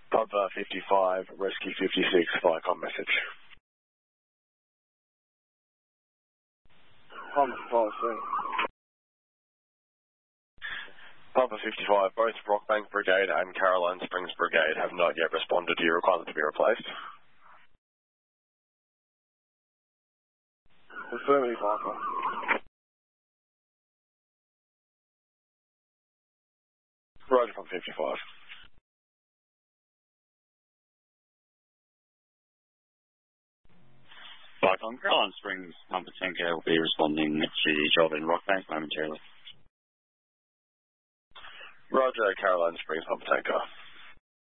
Papa 55, Rescue 56, Viacom message. Papa 53. Papa 55, both Rockbank Brigade and Caroline Springs Brigade have not yet responded to your requirement to be replaced. Affirmative, Papa. Roger from 55. Viacom, Caroline Springs, Pumper Tanker will be responding to the job in Rockbank momentarily. Roger, Caroline Springs, Pumper Tanker.